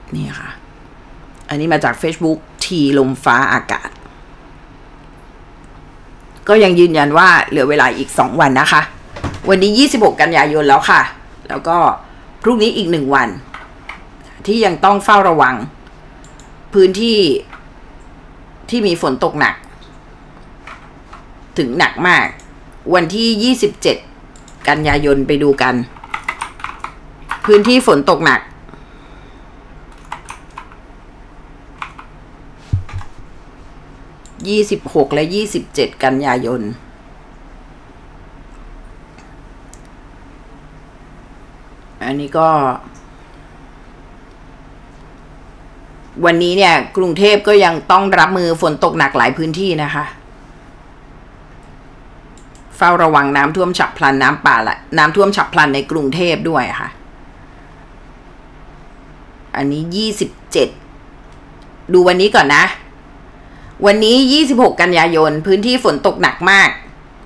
นี่ค่ะอันนี้มาจาก Facebook ทีลมฟ้าอากาศก็ยังยืนยันว่าเหลือเวลาอีก2วันนะคะวันนี้26กันยายนแล้วค่ะแล้วก็พรุ่งนี้อีก1วันที่ยังต้องเฝ้าระวังพื้นที่ที่มีฝนตกหนักถึงหนักมากวันที่27กันยายนไปดูกันพื้นที่ฝนตกหนัก26และ27กันยายนอันนี้ก็วันนี้เนี่ยกรุงเทพก็ยังต้องรับมือฝนตกหนักหลายพื้นที่นะคะเฝ้าระวังน้ำท่วมฉับพลันน้ำป่าละน้ำท่วมฉับพลันในกรุงเทพด้วยค่ะอันนี้27ดูวันนี้ก่อนนะวันนี้26กันยายนพื้นที่ฝนตกหนักมาก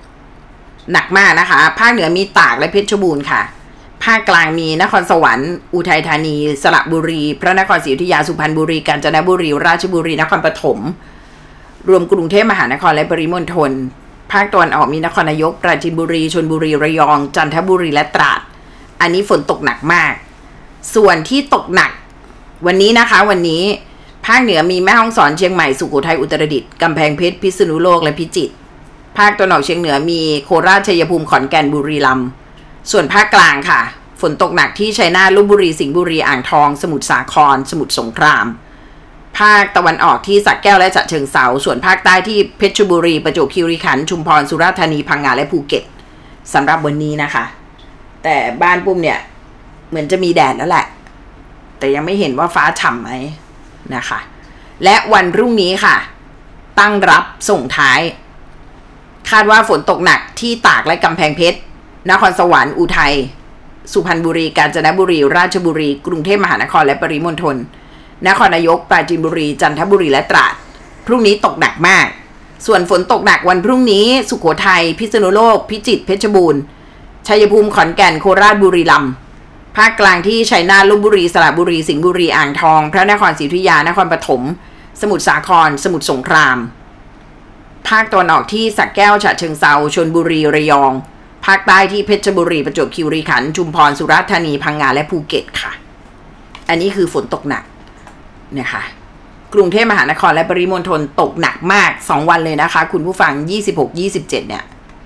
นะคะภาคเหนือมีตากและเพชรบูรณ์ค่ะภาคกลางมีนครสวรรค์อุทัยธานีสระบุรีพระนครศรีอยุธยาสุพรรณบุรีกาญจนบุรีราชบุรีนครปฐมรวมกรุงเทพมหานครและปริมณฑลภาคตะวันออกมีนครนายกปราจีนบุรีชลบุรีระยองจันทบุรีและตราดอันนี้ฝนตกหนักมากส่วนที่ตกหนักวันนี้นะคะวันนี้ภาคเหนือมีแม่ฮ่องสอนเชียงใหม่สุโขทัยอุตรดิตถ์กำแพงเพชรพิษณุโลกและพิจิตรภาคตะวันออกเฉียงเหนือมีโคราชชัยภูมิขอนแก่นบุรีรัมย์ส่วนภาคกลางค่ะฝนตกหนักที่ชัยนาทลพบุรีสิงห์บุรีอ่างทองสมุทรสาครสมุทรสงครามภาคตะวันออกที่สระแก้วและฉะเชิงเทราส่วนภาคใต้ที่เพชรบุรีประจวบคีรีขันธ์ชุมพรสุราษฎร์ธานีพังงาและภูเก็ตสำหรับวันนี้นะคะแต่บ้านปุ้มเนี่ยเหมือนจะมีแดดแล้วแหละแต่ยังไม่เห็นว่าฟ้าฉ่ำไหมนะคะและวันพรุ่งนี้ค่ะตั้งรับส่งท้ายคาดว่าฝนตกหนักที่ตากและกำแพงเพชรนครสวรรค์อุทัยสุพรรณบุรีกาญจนบุรีราชบุรีกรุงเทพมหานครและปริมณฑลนครนายกปราจีนบุรีจันทบุรีและตราดพรุ่งนี้ตกหนักมากส่วนฝนตกหนักวันพรุ่งนี้สุโขทัยพิษณุโลกพิจิตรเพชรบูรณ์ชัยภูมิขอนแก่นโคราชบุรีรัมย์ภาคกลางที่ชัยนาทลพบุรีสระบุรีสิงห์บุรีอ่างทองพระนครศรีอยุธยานครปฐมสมุทรสาครสมุทรสงครามภาคตะวันออกที่สระแก้วฉะเชิงเทราชลบุรีระยองภาคใต้ที่เพชรบุรีประจวบคีรีขันธ์ชุมพรสุราษฎร์ธานีพังงาและภูเก็ตค่ะอันนี้คือฝนตกหนักนะคะกรุงเทพมหานครและปริมณฑลตกหนักมาก2วันเลยนะคะคุณผู้ฟัง26-27เนี่ย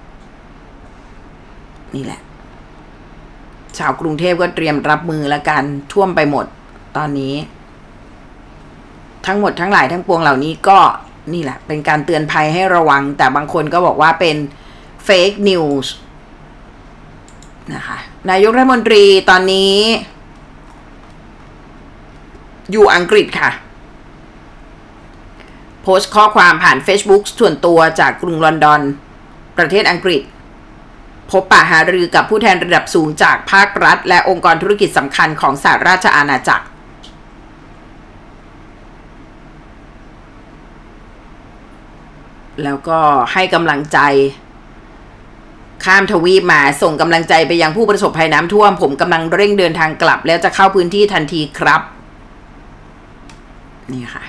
นี่แหละชาวกรุงเทพก็เตรียมรับมือละกันท่วมไปหมดตอนนี้ทั้งหมดทั้งหลายทั้งปวงเหล่านี้ก็นี่แหละเป็นการเตือนภัยให้ระวังแต่บางคนก็บอกว่าเป็นเฟกนิวส์นะคะนายกรัฐมนตรีตอนนี้อยู่อังกฤษค่ะโพสต์ข้อความผ่าน Facebook ส่วนตัวจากกรุงลอนดอนประเทศอังกฤษพบปะหารือกับผู้แทนระดับสูงจากภาครัฐและองค์กรธุรกิจสำคัญของสหราชอาณาจักรแล้วก็ให้กำลังใจข้ามทวีปมาส่งกำลังใจไปยังผู้ประสบภัยน้ำท่วมผมกำลังเร่งเดินทางกลับแล้วจะเข้าพื้นที่ทันทีครับนี่ค่ะ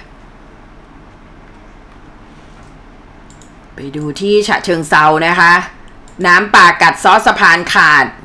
ไปดูที่ฉะเชิงเทรานะคะน้ำป่ากัดเซาะสะพานขาด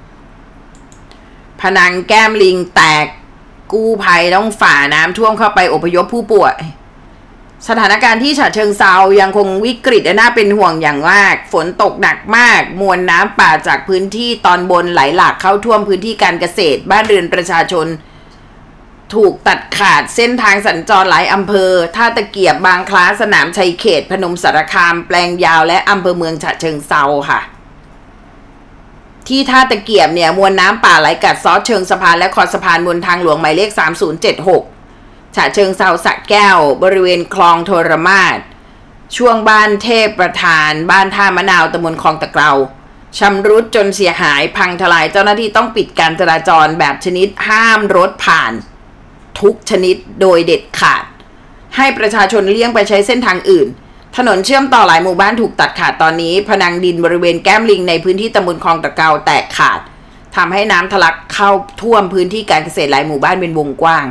ผนังแก้มลิงแตกกู้ภัยต้องฝ่าน้ำท่วมเข้าไปอพยพผู้ป่วยสถานการณ์ที่ฉะเชิงเทรายังคงวิกฤตและน่าเป็นห่วงอย่างมากฝนตกหนักมากมวลน้ำป่าจากพื้นที่ตอนบนไหลหลากเข้าท่วมพื้นที่การเกษตรบ้านเรือนประชาชนถูกตัดขาดเส้นทางสัญจรหลายอำเภอท่าตะเกียบบางคล้าสนามชัยเขตพนมสารคามแปลงยาวและอำเภอเมืองฉะเชิงเทราค่ะที่ท่าตะเกียบเนี่ยมวลน้ำป่าไหลกัดเซาะเชิงสะพานและคอสะพานบนทางหลวงหมายเลข3076ฉะเชิงเทราสระแก้วบริเวณคลองโทรมาศช่วงบ้านเทพประธานบ้านท่ามะนาวตำบลคลองตะเกราชำรุดจนเสียหายพังทลายเจ้าหน้าที่ต้องปิดการจราจรแบบชนิดห้ามรถผ่านทุกชนิดโดยเด็ดขาดให้ประชาชนเลี่ยงไปใช้เส้นทางอื่นถนนเชื่อมต่อหลายหมู่บ้านถูกตัดขาดตอนนี้ผนังดินบริเวณแก้มลิงในพื้นที่ตำบลคลองตะเกราแตกขาดทำให้น้ำทะลักเข้าท่วมพื้นที่การเกษตรหลายหมู่บ้านเป็นวงกว้าง